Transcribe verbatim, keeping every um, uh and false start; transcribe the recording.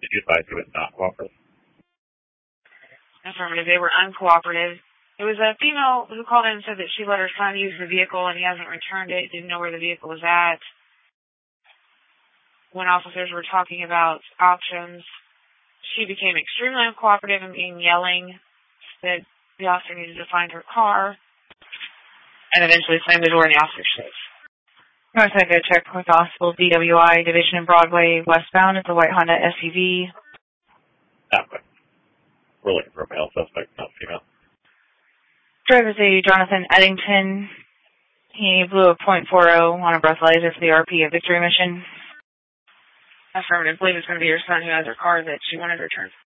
Did you advise he was not cooperative? Affirmative. They were uncooperative. It was a female who called in and said that she let her son use the vehicle and he hasn't returned it, didn't know where the vehicle was at. When officers were talking about options, she became extremely uncooperative and being yelling that the officer needed to find her car and eventually slammed the door in the officer's face. I'm going to take a check with Gospel D W I Division in Broadway westbound. It's a white Honda S U V. Not good. We're looking for a male suspect, not female. Driver is a Jonathan Eddington. He blew a point four oh on a breathalyzer for the R P of Victory mission. Affirmative. I believe it's going to be your son who has her car that she wanted returned.